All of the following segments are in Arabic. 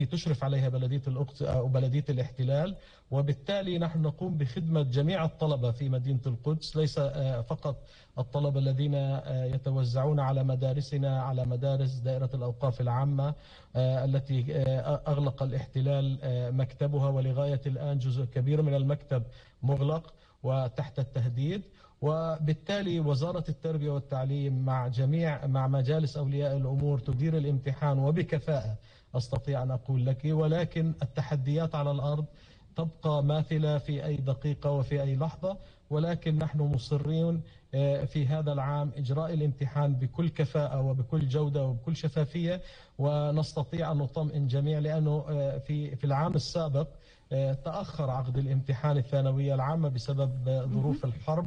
تشرف عليها بلدية القدس أو بلدية الاحتلال، وبالتالي نحن نقوم بخدمة جميع الطلبة في مدينة القدس، ليس فقط الطلبة الذين يتوزعون على مدارسنا، على مدارس دائرة الأوقاف العامة التي أغلق الاحتلال مكتبها، ولغاية الآن جزء كبير من المكتب مغلق وتحت التهديد. وبالتالي وزارة التربية والتعليم مع مجالس أولياء الأمور تدير الامتحان وبكفاءة أستطيع أن أقول لك، ولكن التحديات على الأرض تبقى ماثلة في أي دقيقة وفي أي لحظة، ولكن نحن مصرين في هذا العام إجراء الامتحان بكل كفاءة وبكل جودة وبكل شفافية، ونستطيع أن نطمئن جميع، لأنه في العام السابق تأخر عقد الامتحان الثانوية العامة بسبب ظروف الحرب،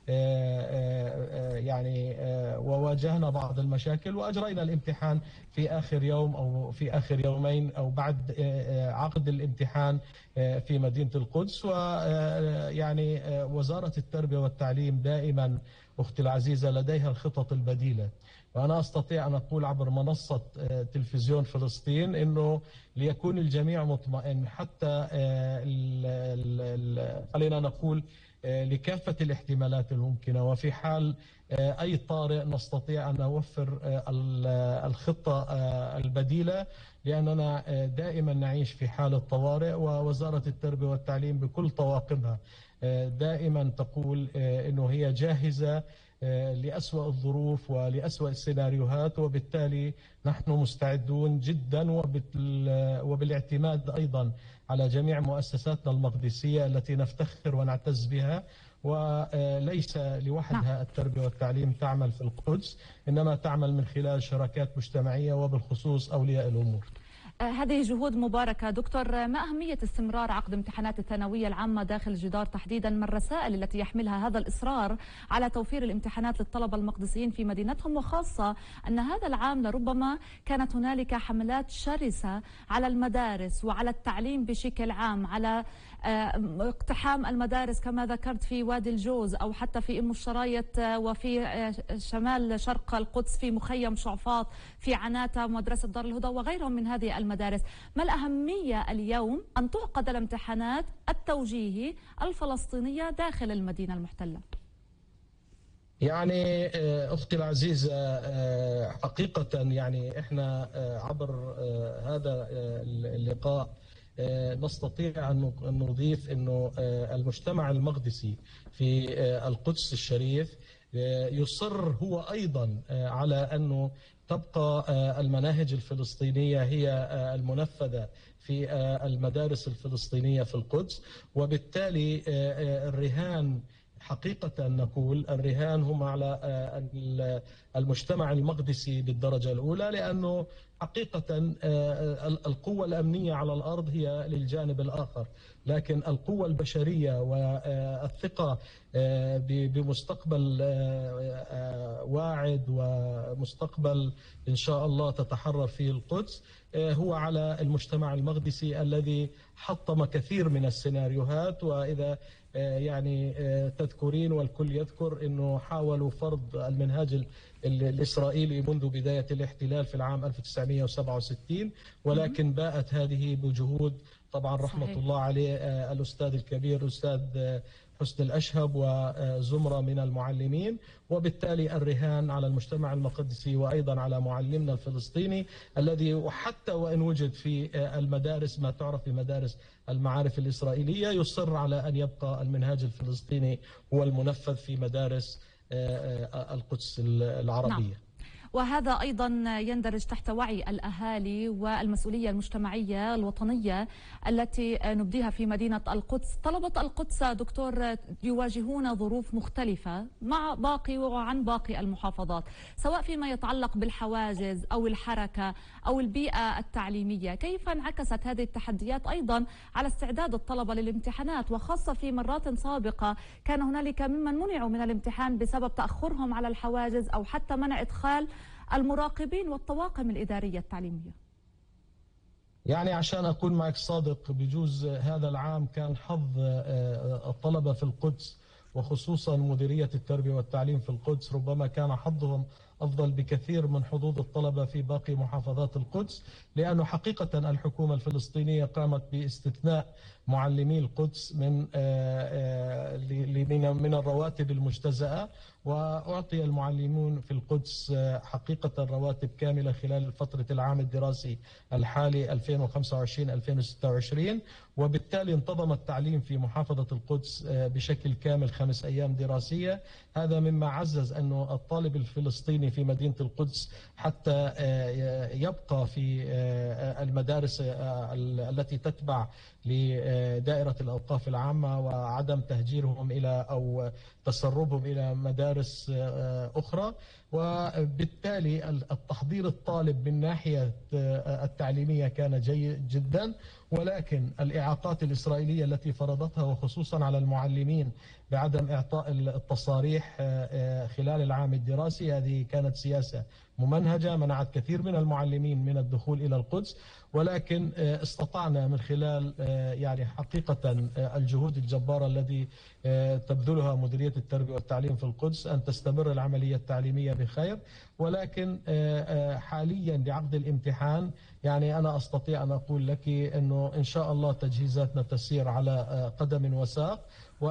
يعني وواجهنا بعض المشاكل وأجرينا الامتحان في آخر يوم أو في آخر يومين أو بعد عقد الامتحان في مدينة القدس. ويعني وزارة التربية والتعليم دائما أختي العزيزة لديها الخطط البديلة، وأنا أستطيع أن أقول عبر منصة تلفزيون فلسطين أنه ليكون الجميع مطمئن، حتى خلينا نقول لكافة الاحتمالات الممكنة، وفي حال أي طارئ نستطيع أن نوفر الخطة البديلة، لأننا دائما نعيش في حالة طوارئ. ووزارة التربية والتعليم بكل طواقمها دائما تقول أنه هي جاهزة لأسوأ الظروف ولأسوأ السيناريوهات، وبالتالي نحن مستعدون جدا، وبالاعتماد أيضا على جميع مؤسساتنا المقدسية التي نفتخر ونعتز بها. وليس لوحدها التربية والتعليم تعمل في القدس، إنما تعمل من خلال شراكات مجتمعية وبالخصوص أولياء الأمور. هذه جهود مباركة. دكتور، ما أهمية استمرار عقد امتحانات الثانوية العامة داخل الجدار تحديدا؟ ما الرسائل التي يحملها هذا الإصرار على توفير الامتحانات للطلبة المقدسيين في مدينتهم، وخاصة أن هذا العام لربما كانت هنالك حملات شرسة على المدارس وعلى التعليم بشكل عام، على اقتحام المدارس كما ذكرت في وادي الجوز أو حتى في أم الشرايط وفي شمال شرق القدس في مخيم شعفاط، في عناتة مدرسة دار الهدى وغيرهم من هذه المدارس. ما الأهمية اليوم أن تعقد الامتحانات التوجيهي الفلسطينية داخل المدينة المحتلة؟ يعني أختي العزيزة، حقيقة يعني إحنا عبر هذا اللقاء نستطيع أن نضيف أنه المجتمع المقدسي في القدس الشريف يصر هو أيضا على أنه تبقى المناهج الفلسطينية هي المنفذة في المدارس الفلسطينية في القدس، وبالتالي الرهان حقيقة نقول الرهان هم على المجتمع المقدسي بالدرجة الأولى، لأنه حقيقة القوة الأمنية على الأرض هي للجانب الآخر، لكن القوة البشرية والثقة بمستقبل واعد ومستقبل إن شاء الله تتحرر فيه القدس هو على المجتمع المقدسي الذي حطم كثير من السيناريوهات. وإذا يعني تذكرين والكل يذكر أنه حاولوا فرض المنهاج الإسرائيلي منذ بداية الاحتلال في العام 1967، ولكن باءت هذه بجهود طبعا رحمة صحيح. الله عليه الأستاذ الكبير الأستاذ حسن الأشهب وزمرة من المعلمين، وبالتالي الرهان على المجتمع المقدسي وأيضا على معلمنا الفلسطيني الذي حتى وإن وجد في المدارس ما تعرف بمدارس المعارف الإسرائيلية يصر على أن يبقى المنهاج الفلسطيني هو المنفذ في مدارس القدس العربية. نعم. وهذا أيضا يندرج تحت وعي الأهالي والمسؤولية المجتمعية الوطنية التي نبديها في مدينة القدس. طلبة القدس دكتور يواجهون ظروف مختلفة مع باقي وعن باقي المحافظات، سواء فيما يتعلق بالحواجز أو الحركة أو البيئة التعليمية. كيف انعكست هذه التحديات أيضا على استعداد الطلبة للامتحانات، وخاصة في مرات سابقة كان هنالك ممن منعوا من الامتحان بسبب تأخرهم على الحواجز أو حتى منع إدخال المراقبين والطواقم الإدارية التعليمية؟ يعني عشان أكون معك صادق، بجوز هذا العام كان حظ الطلبة في القدس وخصوصا مديرية التربية والتعليم في القدس ربما كان حظهم أفضل بكثير من حظوظ الطلبة في باقي محافظات القدس، لأنه حقيقة الحكومة الفلسطينية قامت باستثناء معلمي القدس من الرواتب المجتزأة، وأعطي المعلمون في القدس حقيقة رواتب كاملة خلال فترة العام الدراسي الحالي 2025-2026، وبالتالي انتظم التعليم في محافظة القدس بشكل كامل 5 أيام دراسية. هذا مما عزز أن الطالب الفلسطيني في مدينة القدس حتى يبقى في المدارس التي تتبع لدائرة الأوقاف العامة، وعدم تهجيرهم إلى أو تسربهم إلى مدارس أخرى. وبالتالي التحضير الطالب من ناحية التعليمية كان جيد جدا، ولكن الإعاقات الإسرائيلية التي فرضتها وخصوصا على المعلمين بعدم إعطاء التصاريح خلال العام الدراسي، هذه كانت سياسة ممنهجة منعت كثير من المعلمين من الدخول إلى القدس. ولكن استطعنا من خلال يعني حقيقة الجهود الجبارة التي تبذلها مديرية التربية والتعليم في القدس أن تستمر العملية التعليمية بخير. ولكن حاليا لعقد الامتحان يعني أنا أستطيع أن أقول لك أنه إن شاء الله تجهيزاتنا تسير على قدم وساق،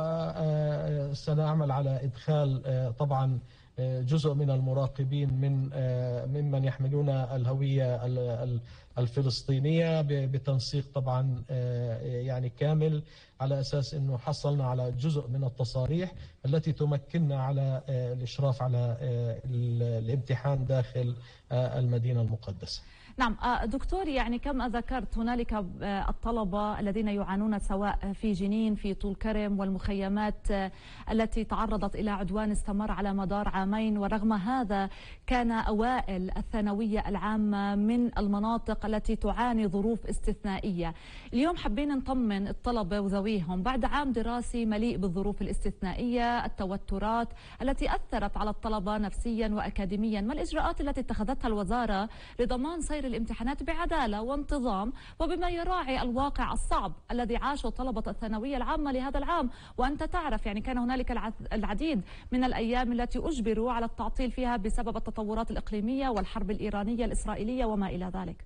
وسنعمل على إدخال طبعا جزء من المراقبين ممن يحملون الهوية الفلسطينية بتنسيق طبعا يعني كامل، على أساس أنه حصلنا على جزء من التصاريح التي تمكننا على الإشراف على الامتحان داخل المدينة المقدسة. نعم دكتور، يعني كما ذكرت هنالك الطلبة الذين يعانون سواء في جنين في طول كرم والمخيمات التي تعرضت إلى عدوان استمر على مدار عامين، ورغم هذا كان أوائل الثانوية العامة من المناطق التي تعاني ظروف استثنائية. اليوم حابين نطمن الطلبة وذويهم بعد عام دراسي مليء بالظروف الاستثنائية، التوترات التي أثرت على الطلبة نفسيا وأكاديميا، ما الإجراءات التي اتخذتها الوزارة لضمان سير الامتحانات بعدالة وانتظام وبما يراعي الواقع الصعب الذي عاشه طلبة الثانوية العامة لهذا العام؟ وأنت تعرف يعني كان هنالك العديد من الأيام التي أجبروا على التعطيل فيها بسبب التطورات الإقليمية والحرب الإيرانية الإسرائيلية وما إلى ذلك.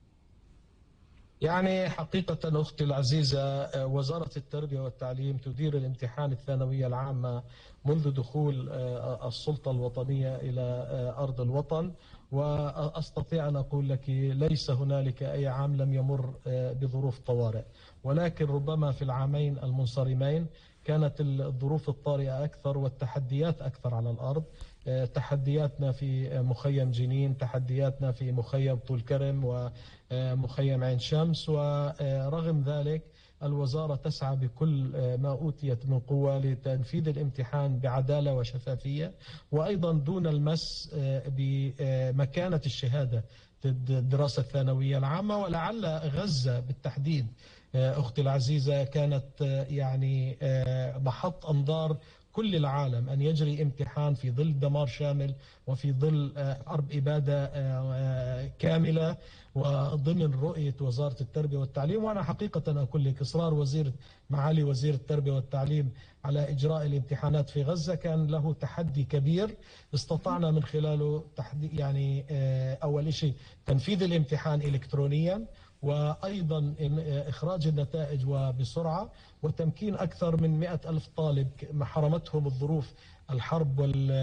يعني حقيقة أختي العزيزة، وزارة التربية والتعليم تدير الامتحان الثانوية العامة منذ دخول السلطة الوطنية إلى أرض الوطن، وأستطيع أن أقول لك ليس هنالك أي عام لم يمر بظروف طوارئ، ولكن ربما في العامين المنصرمين كانت الظروف الطارئة أكثر والتحديات أكثر على الأرض. تحدياتنا في مخيم جنين، تحدياتنا في مخيم طول كرم ومخيم عين شمس، ورغم ذلك الوزارة تسعى بكل ما أوتيت من قوة لتنفيذ الامتحان بعدالة وشفافية، وأيضا دون المس بمكانة الشهادة الدراسة الثانوية العامة. ولعل غزة بالتحديد أختي العزيزة كانت يعني محط أنظار كل العالم أن يجري امتحان في ظل دمار شامل وفي ظل حرب إبادة كاملة وضمن رؤية وزارة التربية والتعليم. وأنا حقيقة أقول لك إصرار معالي وزير التربية والتعليم على إجراء الامتحانات في غزة كان له تحدي كبير، استطعنا من خلاله يعني أول شيء تنفيذ الامتحان إلكترونيا، وأيضا إخراج النتائج وبسرعة، وتمكين أكثر من 100,000 طالب حرمتهم الظروف الحرب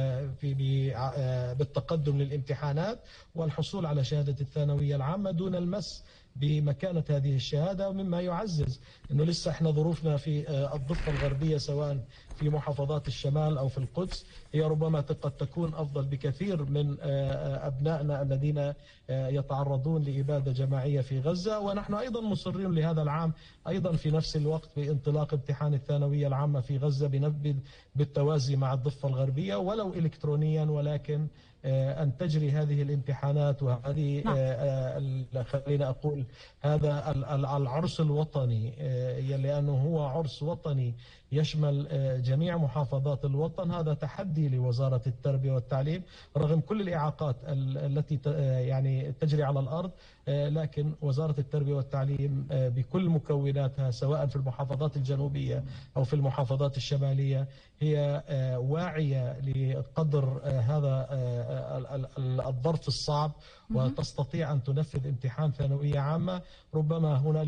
بالتقدم للامتحانات والحصول على شهادة الثانوية العامة دون المس بمكانة هذه الشهادة. مما يعزز أنه لسه احنا ظروفنا في الضفة الغربية سواء في محافظات الشمال أو في القدس هي ربما قد تكون أفضل بكثير من أبنائنا الذين يتعرضون لإبادة جماعية في غزة. ونحن أيضا مصرين لهذا العام أيضا في نفس الوقت بانطلاق امتحان الثانوية العامة في غزة بالتوازي مع الضفة الغربية ولو إلكترونيا، ولكن أن تجري هذه الامتحانات وهذه خلينا أقول هذا العرس الوطني، لأنه هو عرس وطني يشمل جميع محافظات الوطن. هذا تحدي لوزارة التربية والتعليم رغم كل الإعاقات التي يعني تجري على الأرض، لكن وزارة التربية والتعليم بكل مكوناتها سواء في المحافظات الجنوبية أو في المحافظات الشمالية هي واعية لقدر هذا الظرف الصعب وتستطيع أن تنفذ امتحان ثانوية عامة، ربما هنالك